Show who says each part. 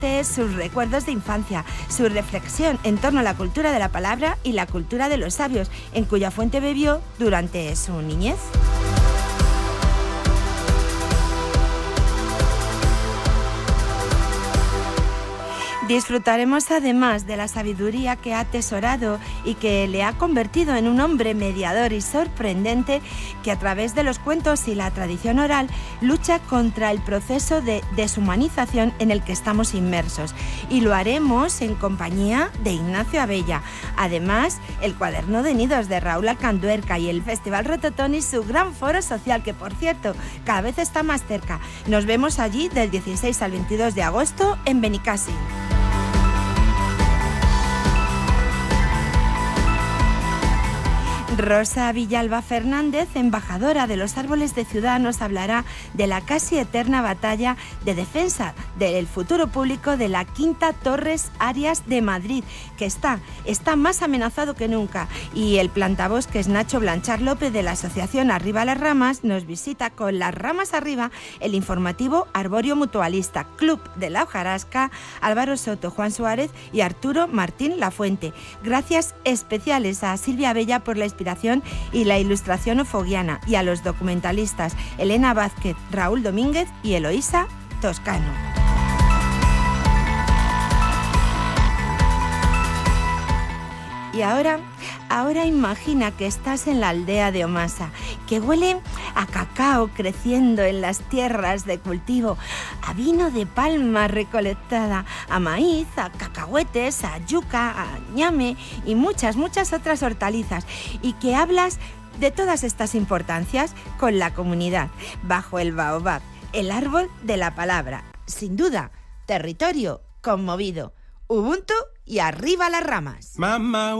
Speaker 1: comparte sus recuerdos de infancia, su reflexión en torno a la cultura de la palabra y la cultura de los sabios, en cuya fuente bebió durante su niñez. Disfrutaremos además de la sabiduría que ha atesorado y que le ha convertido en un hombre mediador y sorprendente que a través de los cuentos y la tradición oral lucha contra el proceso de deshumanización en el que estamos inmersos. Y lo haremos en compañía de Ignacio Abella. Además, el Cuaderno de Nidos de Raúl Alcanduerca y el Festival Rototón y su gran foro social, que por cierto, cada vez está más cerca. Nos vemos allí del 16 al 22 de agosto en Benicàssim. Rosa Villalba Fernández, embajadora de los árboles de Ciudad, nos hablará de la casi eterna batalla de defensa del futuro público de la Quinta Torres Arias de Madrid, que está más amenazado que nunca. Y el plantabosques Nacho Blanchard López de la asociación Arriba las Ramas nos visita con Las Ramas Arriba, el informativo Arborio Mutualista, Club de la Hojarasca, Álvaro Soto, Juan Suárez y Arturo Martín Lafuente. Gracias especiales a Silvia Abella por la inspiración y la ilustración ofoguiana, y a los documentalistas Elena Vázquez, Raúl Domínguez y Eloísa Toscano. Y ahora imagina que estás en la aldea de Omasa, que huele a cacao creciendo en las tierras de cultivo, a vino de palma recolectada, a maíz, a cacahuetes, a yuca, a ñame y muchas otras hortalizas, y que hablas de todas estas importancias con la comunidad, bajo el baobab, el árbol de la palabra. Sin duda, territorio conmovido. Ubuntu y arriba las ramas.
Speaker 2: Mamá.